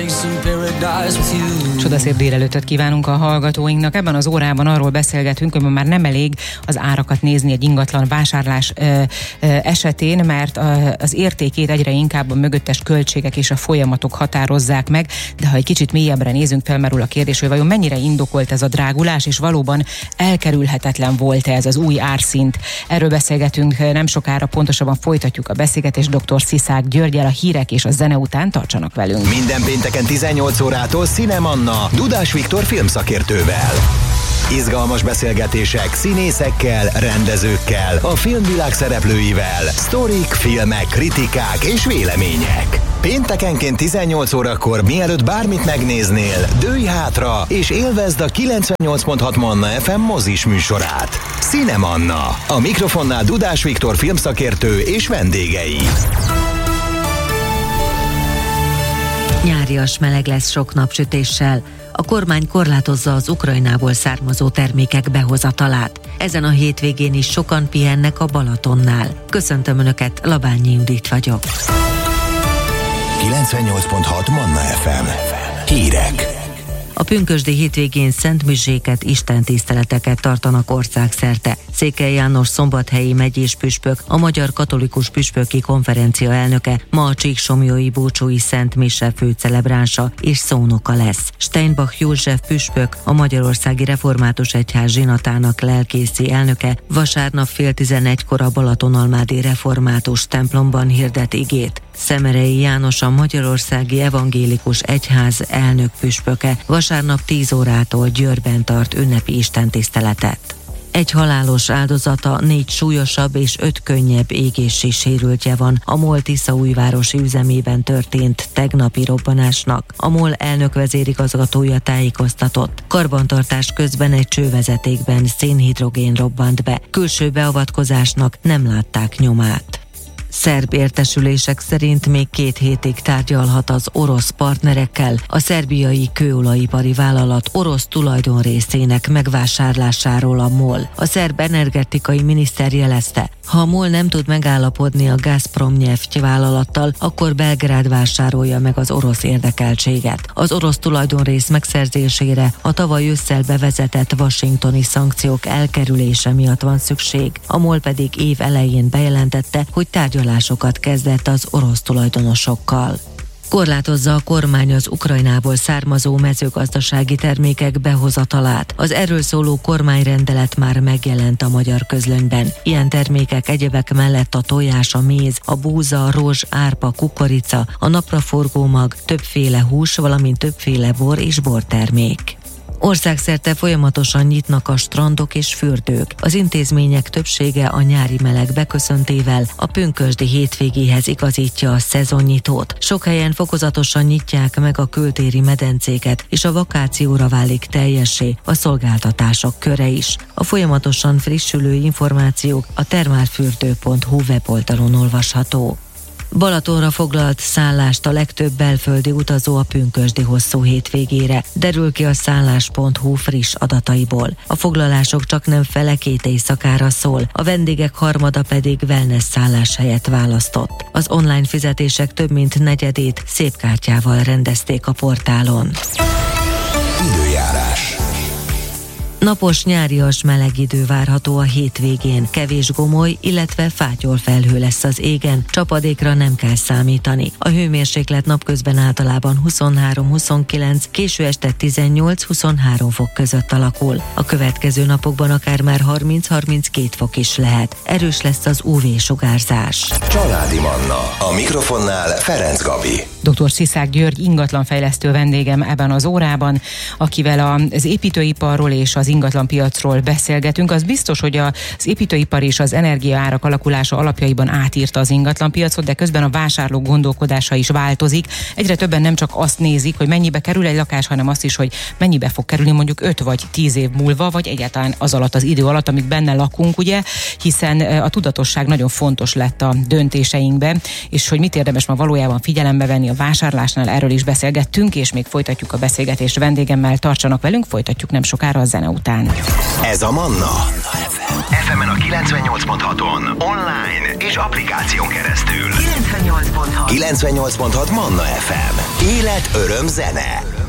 Csodaszép délelőttöt kívánunk a hallgatóinknak. Ebben az órában arról beszélgetünk, hogy már nem elég az árakat nézni egy ingatlan vásárlás esetén, mert az értékét egyre inkább a mögöttes költségek és a folyamatok határozzák meg, de ha egy kicsit mélyebbre nézünk, felmerül a kérdés, hogy vajon mennyire indokolt ez a drágulás, és valóban elkerülhetetlen volt-e ez az új árszint. Erről beszélgetünk nem sokára, pontosabban folytatjuk a beszélgetést dr. Sziszák Györggyel, a hírek és a zene után tartsanak velünk. Minden pénteken 18 órától Cinemanna Dudás Viktor filmszakértővel. Izgalmas beszélgetések színészekkel, rendezőkkel, a filmvilág szereplőivel, sztorik, filmek, kritikák és vélemények. Péntekenként 18 órakor, mielőtt bármit megnéznél, dőlj hátra és élvezd a 98.6 Manna FM mozis műsorát. Cinemanna. A mikrofonnál Dudás Viktor filmszakértő és vendégei. Nyárias meleg lesz sok napsütéssel. A kormány korlátozza az Ukrajnából származó termékek behozatalát. Ezen a hétvégén is sokan pihennek a Balatonnál. Köszöntöm Önöket, Labányi Judit vagyok. 98.6 Manna FM. Hírek. A pünkösdi hétvégén szentmiséket, istentiszteleteket tartanak országszerte. Székely János szombathelyi megyés püspök, a Magyar Katolikus Püspöki Konferencia elnöke, ma a csíksomlyói búcsúi szentmise főcelebránsa és szónoka lesz. Steinbach József püspök, a Magyarországi Református Egyház zsinatának lelkészi elnöke, vasárnap 10:30-kor a Balatonalmádi Református templomban hirdet igét. Szemerei János, a Magyarországi Evangélikus Egyház elnök püspöke, vasárnap 10 órától Győrben tart ünnepi istentiszteletet. Egy halálos áldozata, 4 súlyosabb és 5 könnyebb égési sérültje van a MOL Tiszaújvárosi üzemében történt tegnapi robbanásnak. A MOL elnök vezérigazgatója tájékoztatott. Karbantartás közben egy csővezetékben szénhidrogén robbant be. Külső beavatkozásnak nem látták nyomát. Szerb értesülések szerint még 2 hétig tárgyalhat az orosz partnerekkel a szerbiai kőolajipari vállalat orosz tulajdonrészének megvásárlásáról a MOL. A szerb energetikai miniszter jelezte, ha a MOL nem tud megállapodni a Gazprom Neft vállalattal, akkor Belgrád vásárolja meg az orosz érdekeltséget. Az orosz tulajdonrész megszerzésére a tavaly ősszel bevezetett washingtoni szankciók elkerülése miatt van szükség. A MOL pedig év elején bejelentette, hogy tárgyalásokat kezdett az orosz tulajdonosokkal. Korlátozza a kormány az Ukrajnából származó mezőgazdasági termékek behozatalát. Az erről szóló kormányrendelet már megjelent a magyar közlönyben. Ilyen termékek egyebek mellett a tojás, a méz, a búza, a rozs, árpa, kukorica, a napraforgó mag, többféle hús, valamint többféle bor és bortermék. Országszerte folyamatosan nyitnak a strandok és fürdők. Az intézmények többsége a nyári meleg beköszöntével a pünkösdi hétvégéhez igazítja a szezonnyitót. Sok helyen fokozatosan nyitják meg a kültéri medencéket, és a vakációra válik teljessé a szolgáltatások köre is. A folyamatosan frissülő információk a termálfürdő.hu weboldalon olvasható. Balatonra foglalt szállást a legtöbb belföldi utazó a pünkösdi hosszú hétvégére, derül ki a szállás.hu friss adataiból. A foglalások csaknem fele 2 éjszakára szól, a vendégek harmada pedig wellness szállás helyett választott. Az online fizetések több mint negyedét szépkártyával rendezték a portálon. Időjárás. Napos, nyárias meleg idő várható a hétvégén. Kevés gomoly, illetve fátyolfelhő lesz az égen, csapadékra nem kell számítani. A hőmérséklet napközben általában 23-29, késő este 18-23 fok között alakul. A következő napokban akár már 30-32 fok is lehet. Erős lesz az UV-sugárzás. Családi Manna. A mikrofonnál Ferenc Gabi. Dr. Sziszák György ingatlanfejlesztő vendégem ebben az órában, akivel az építőiparról és az ingatlanpiacról beszélgetünk. Az biztos, hogy az építőipar és az energiaárak alakulása alapjaiban átírta az ingatlanpiacot, de közben a vásárlók gondolkodása is változik. Egyre többen nem csak azt nézik, hogy mennyibe kerül egy lakás, hanem azt is, hogy mennyibe fog kerülni mondjuk 5 vagy 10 év múlva, vagy egyáltalán az alatt, az idő alatt, amíg benne lakunk, ugye, hiszen a tudatosság nagyon fontos lett a döntéseinkben, és hogy mit érdemes ma valójában figyelembe venni a vásárlásnál, erről is beszélgettünk, és még folytatjuk a beszélgetést vendégemmel, tartsanak velünk, folytatjuk nem sokára a zene után. Ez a Manna FM-en a 98.6-on, online és applikáción keresztül. 98.6 98.6 Manna FM. Élet, öröm, zene.